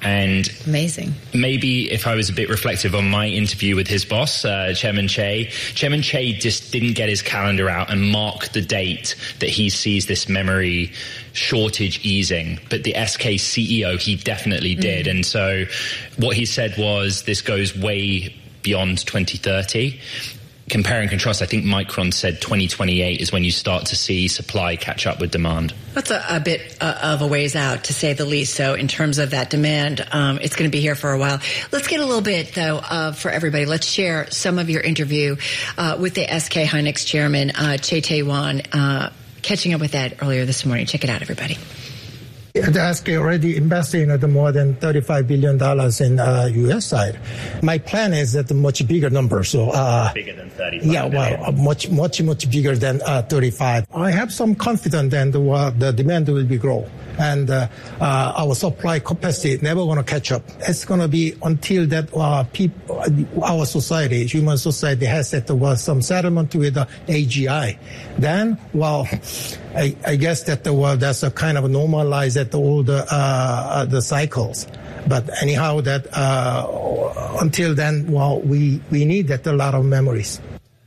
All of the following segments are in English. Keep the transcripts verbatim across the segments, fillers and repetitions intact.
And amazing. Maybe if I was a bit reflective on my interview with his boss, uh, Chairman Che, Chairman Che just didn't get his calendar out and mark the date that he sees this memory shortage easing. But the S K C E O, he definitely did. Mm. And so what he said was this goes way beyond twenty thirty. Compare and contrast, I think Micron said twenty twenty-eight is when you start to see supply catch up with demand. That's a, a bit uh, of a ways out, to say the least. So in terms of that demand, um, it's going to be here for a while. Let's get a little bit, though, uh, for everybody. Let's share some of your interview uh, with the S K Hynix chairman, uh, Che Tae-won, uh, catching up with that earlier this morning. Check it out, everybody. The S K already invested in more than thirty-five billion dollars in uh, U S side. My plan is that a much bigger number. So uh, bigger than thirty-five. Yeah, well, much, much, much bigger than uh, thirty-five. I have some confidence that the, uh, the demand will be grow, and uh, uh, our supply capacity never going to catch up. It's going to be until that uh, people, our society, human society, has that there was some settlement with the A G I. Then, well, I, I guess that the well, that's a kind of normalized that all the uh, the cycles. But anyhow, that uh, until then, well, we we need that a lot of memories.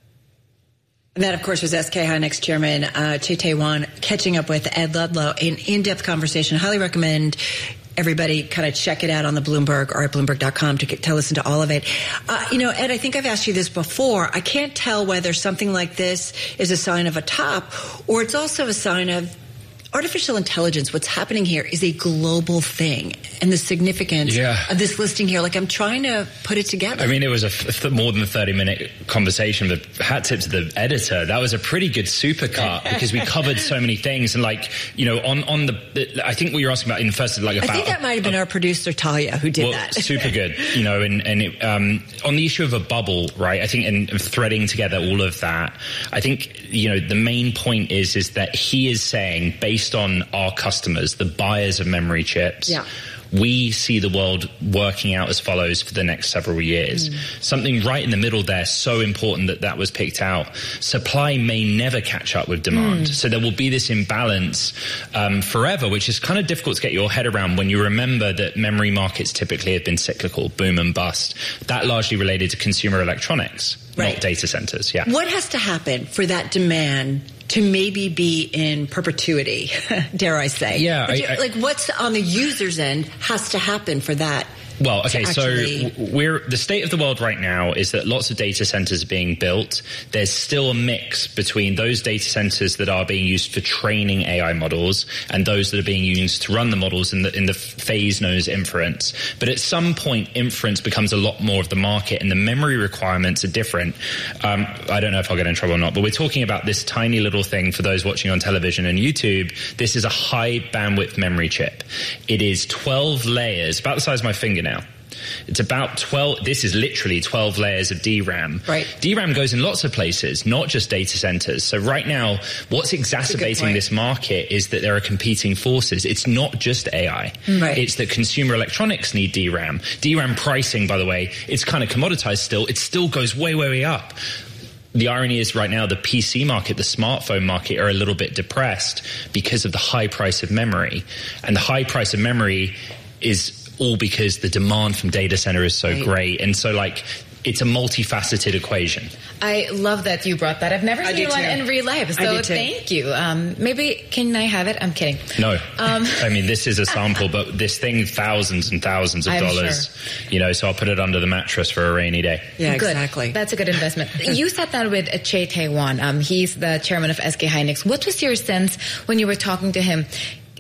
And that, of course, was S K Hynix chairman uh, Che Tae-won catching up with Ed Ludlow. An in-depth conversation. Highly recommend everybody kind of check it out on the Bloomberg or at Bloomberg dot com to, get, to listen to all of it. Uh, you know, Ed, I think I've asked you this before. I can't tell whether something like this is a sign of a top or it's also a sign of artificial intelligence. What's happening here is a global thing, and the significance yeah. of this listing here. Like, I'm trying to put it together. I mean, it was a f- more than a thirty-minute conversation, but hat tip to the editor. That was a pretty good supercut because we covered so many things. And, like, you know, on, on the, the I think what you're asking about in first, like, about... I think that might have been uh, our producer, Talia, who did well, that. Super good. You know, and, and it, um, on the issue of a bubble, right, I think, and threading together all of that, I think, you know, the main point is, is that he is saying, based on our customers, the buyers of memory chips, yeah. we see the world working out as follows for the next several years. Mm. Something right in the middle there, so important that that was picked out. Supply may never catch up with demand. Mm. So there will be this imbalance um, forever, which is kind of difficult to get your head around when you remember that memory markets typically have been cyclical, boom and bust. That largely related to consumer electronics, right. Not data centers. Yeah. What has to happen for that demand to maybe be in perpetuity, dare I say? Yeah. I, you, I, like, what's on the user's end has to happen for that? Well, okay, actually... so we're the state of the world right now is that lots of data centers are being built. There's still a mix between those data centers that are being used for training A I models and those that are being used to run the models in the in the phase known as inference. But at some point, inference becomes a lot more of the market, and the memory requirements are different. Um, I don't know if I'll get in trouble or not, but we're talking about this tiny little thing for those watching on television and YouTube. This is a high bandwidth memory chip. It is twelve layers, about the size of my fingernail. It's about twelve, this is literally twelve layers of D RAM. Right. D RAM goes in lots of places, not just data centers. So right now, what's exacerbating this market is that there are competing forces. It's not just A I. Right. It's that consumer electronics need D RAM. D RAM pricing, by the way, it's kind of commoditized still. It still goes way, way, way up. The irony is right now the P C market, the smartphone market are a little bit depressed because of the high price of memory. And the high price of memory is all because the demand from data center is so right. great. And so, like, it's a multifaceted equation. I love that you brought that. I've never I seen one too. in real life, so thank you. Um, maybe, can I have it? I'm kidding. No. Um, I mean, this is a sample, but this thing, thousands and thousands of I'm dollars, sure. you know, so I'll put it under the mattress for a rainy day. Yeah, good. exactly. That's a good investment. You sat down with Che Tae-won. Um, he's the chairman of S K Hynix. What was your sense when you were talking to him?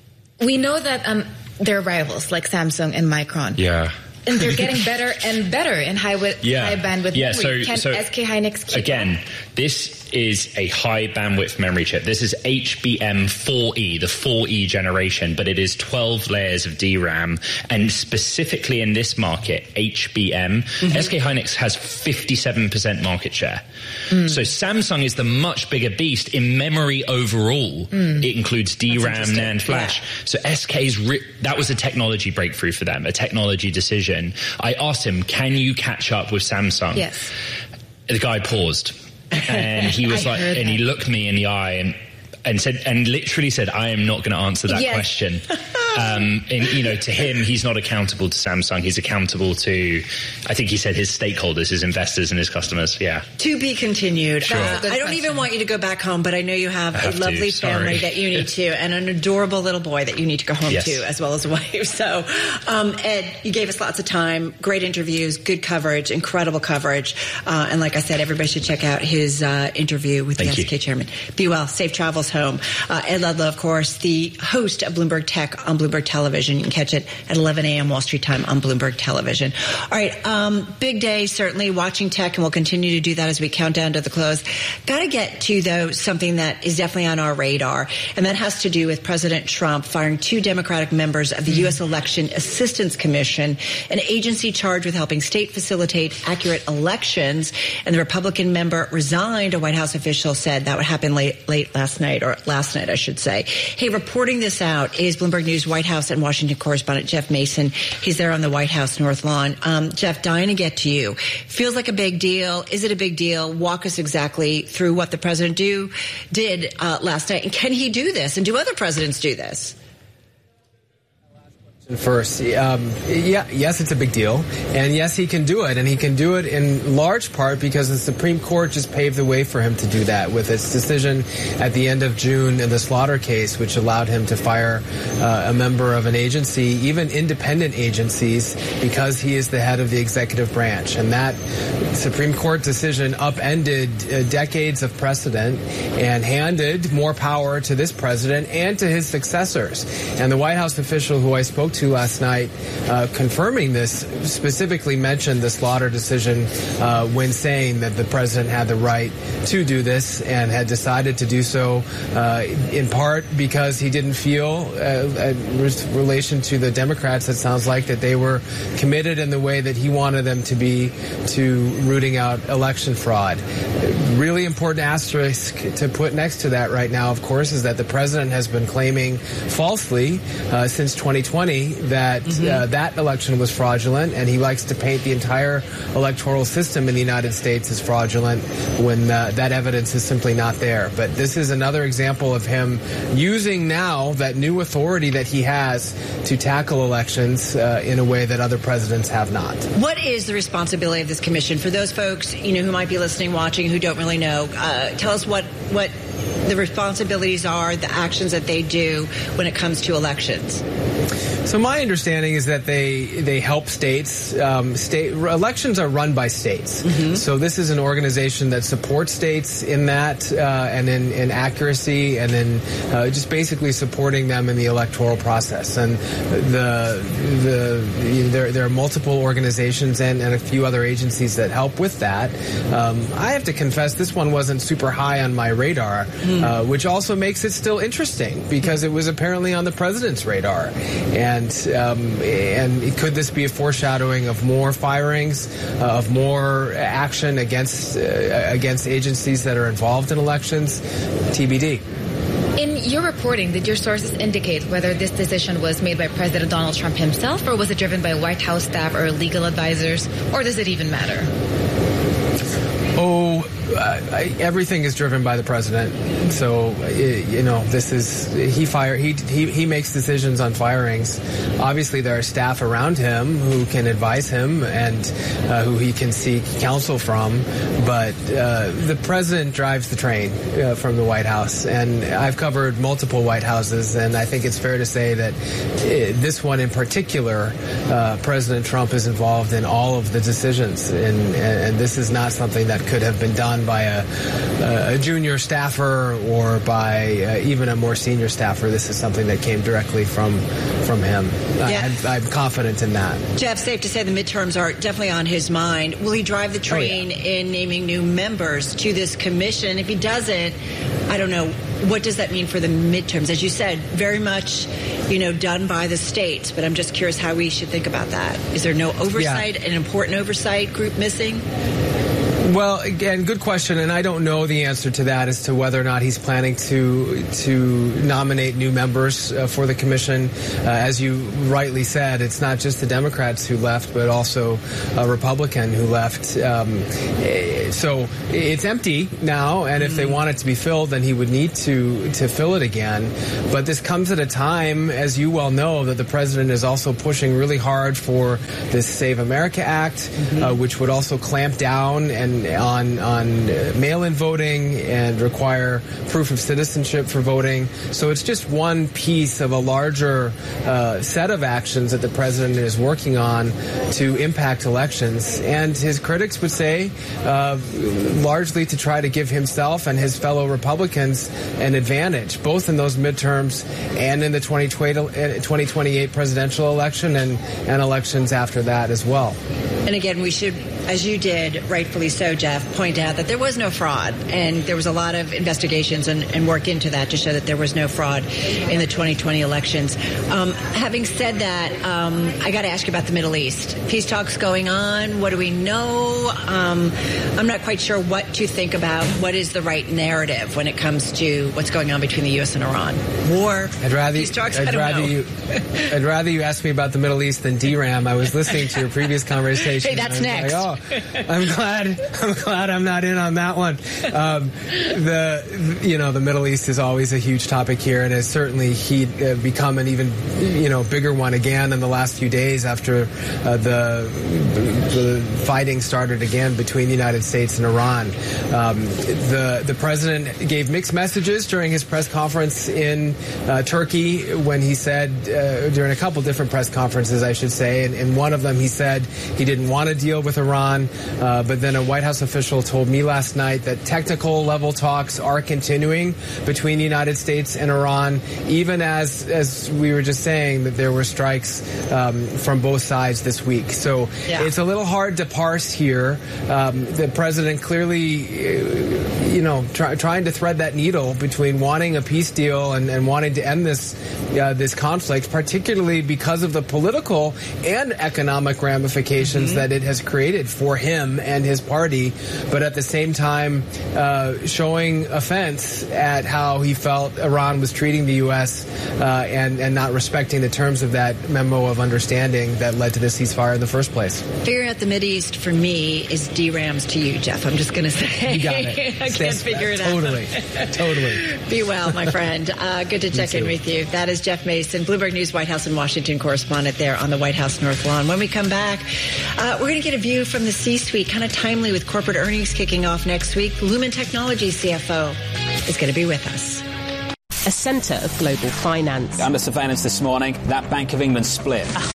We know that um, they're rivals like Samsung and Micron. Yeah. And they're getting better and better in high, with, yeah. high bandwidth yeah, memory. So, Can so S K Hynix keep again, up? This is a high bandwidth memory chip. This is H B M four E, the four E generation, but it is twelve layers of D RAM. And specifically in this market, H B M, mm-hmm. S K Hynix has fifty-seven percent market share. Mm. So Samsung is the much bigger beast in memory overall. Mm. It includes D RAM, NAND, flash. Yeah. So S K's, ri- that was a technology breakthrough for them, a technology decision. I asked him, can you catch up with Samsung? Yes. The guy paused. And he was like, and he looked me in the eye and and said, and literally said, I am not going to answer that yes. question. Um, and, you know, to him, he's not accountable to Samsung. He's accountable to, I think he said, his stakeholders, his investors and his customers. Yeah. To be continued. Sure. Uh, I don't question. even want you to go back home, but I know you have, have a lovely to, family that you need to, and an adorable little boy that you need to go home Yes. to, as well as a wife. So, um, Ed, you gave us lots of time, great interviews, good coverage, incredible coverage. Uh, and like I said, everybody should check out his uh, interview with Thank the you. S K chairman. Be well. Safe travels home. Uh, Ed Ludlow, of course, the host of Bloomberg Tech on Bloomberg Television. You can catch it at eleven a.m. Wall Street time on Bloomberg Television. All right. Um, big day, certainly, watching tech, and we'll continue to do that as we count down to the close. Got to get to, though, something that is definitely on our radar, and that has to do with President Trump firing two Democratic members of the U S Election Assistance Commission, an agency charged with helping state facilitate accurate elections. And the Republican member resigned, a White House official said. That would happen late, late last night, or last night, I should say. Hey, reporting this out is Bloomberg News White House and Washington correspondent Jeff Mason. He's there on the White House North Lawn. Um, Jeff, dying to get to you. Feels like a big deal. Is it a big deal? Walk us exactly through what the president do did uh, last night. And can he do this? And do other presidents do this? First, um, yeah, yes, it's a big deal, and yes, he can do it, and he can do it in large part because the Supreme Court just paved the way for him to do that with its decision at the end of June in the Slaughter case, which allowed him to fire uh, a member of an agency, even independent agencies, because he is the head of the executive branch. And that Supreme Court decision upended uh, decades of precedent and handed more power to this president and to his successors. And the White House official who I spoke to to last night, uh, confirming this, specifically mentioned the Slaughter decision uh, when saying that the president had the right to do this and had decided to do so uh, in part because he didn't feel, uh, in relation to the Democrats, it sounds like, that they were committed in the way that he wanted them to be to rooting out election fraud. Really important asterisk to put next to that right now, of course, is that the president has been claiming falsely uh, since twenty twenty that mm-hmm. uh, that election was fraudulent, and he likes to paint the entire electoral system in the United States as fraudulent when uh, that evidence is simply not there. But this is another example of him using now that new authority that he has to tackle elections uh, in a way that other presidents have not. What is the responsibility of this commission? For those folks, you know, who might be listening, watching, who don't really know, uh, tell us what what the responsibilities are, the actions that they do when it comes to elections. So my understanding is that they they help states. Um, state elections are run by states. Mm-hmm. So this is an organization that supports states in that uh, and in, in accuracy, and in uh, just basically supporting them in the electoral process. And the the there there are multiple organizations and, and a few other agencies that help with that. Um, I have to confess, this one wasn't super high on my radar, mm. uh, which also makes it still interesting because it was apparently on the president's radar. And And, um, and could this be a foreshadowing of more firings, uh, of more action against uh, against agencies that are involved in elections? T B D. In your reporting, did your sources indicate whether this decision was made by President Donald Trump himself, or was it driven by White House staff or legal advisors, or does it even matter? Oh, uh, I, everything is driven by the president. So, you know, this is, he fire, he, he, he makes decisions on firings. Obviously, there are staff around him who can advise him and uh, who he can seek counsel from. But uh, the president drives the train uh, from the White House. And I've covered multiple White Houses, and I think it's fair to say that uh, this one in particular, uh, President Trump is involved in all of the decisions. And, and this is not something that could have been done by a, a junior staffer or by uh, even a more senior staffer. This is something that came directly from from him. Yeah. I, I'm confident in that. Jeff, safe to say the midterms are definitely on his mind. Will he drive the train oh, yeah. in naming new members to this commission? If he doesn't, I don't know, what does that mean for the midterms? As you said, very much, you know, done by the states, but I'm just curious how we should think about that. Is there no oversight, yeah. an important oversight group missing? Well, again, good question, and I don't know the answer to that as to whether or not he's planning to to nominate new members uh, for the commission. Uh, as you rightly said, it's not just the Democrats who left, but also a Republican who left. Um, so it's empty now, and if they want it to be filled, then he would need to to fill it again. But this comes at a time, as you well know, that the president is also pushing really hard for this Save America Act, mm-hmm. uh, which would also clamp down and on on mail-in voting and require proof of citizenship for voting. So it's just one piece of a larger uh, set of actions that the president is working on to impact elections. And his critics would say uh, largely to try to give himself and his fellow Republicans an advantage, both in those midterms and in the twenty twenty-eight presidential election and, and elections after that as well. And again, we should, as you did, rightfully so, Jeff, point out that there was no fraud. And there was a lot of investigations and, and work into that to show that there was no fraud in the twenty twenty elections. Um, having said that, um, I got to ask you about the Middle East. Peace talks going on. What do we know? Um, I'm not quite sure what to think about. What is the right narrative when it comes to what's going on between the U S and Iran? War, I'd rather, peace talks, I'd I don't rather know. You, I'd rather you ask me about the Middle East than D RAM. I was listening to your previous conversation. Hey, that's next. Like, oh, I'm glad. I'm glad I'm not in on that one. Um, the you know the Middle East is always a huge topic here, and has certainly he'd uh, become an even you know bigger one again in the last few days after uh, the the fighting started again between the United States and Iran. Um, the the president gave mixed messages during his press conference in uh, Turkey when he said uh, during a couple different press conferences, I should say, and in one of them he said he didn't want to deal with Iran, uh, but then a White House official told me last night that technical level talks are continuing between the United States and Iran, even as as we were just saying that there were strikes um, from both sides this week. So yeah. It's a little hard to parse here. Um, the president clearly, uh, you know, try, trying to thread that needle between wanting a peace deal and, and wanting to end this uh, this conflict, particularly because of the political and economic ramifications mm-hmm. that it has created for him and his party, but at the same time uh, showing offense at how he felt Iran was treating the U S uh, and, and not respecting the terms of that memo of understanding that led to this ceasefire in the first place. Figuring out the Mideast for me is D RAMs to you, Jeff. I'm just going to say. You got it. I can't figure it totally. out. Totally. Totally. Be well, my friend. Uh, good to check in with you. That is Jeff Mason, Bloomberg News White House and Washington correspondent there on the White House North Lawn. When we come back, uh, we're going to get a view from the C-suite, kind of timely with corporate earnings kicking off next week. Lumen Technologies C F O is going to be with us. A centre of global finance. Under surveillance this morning, that Bank of England split.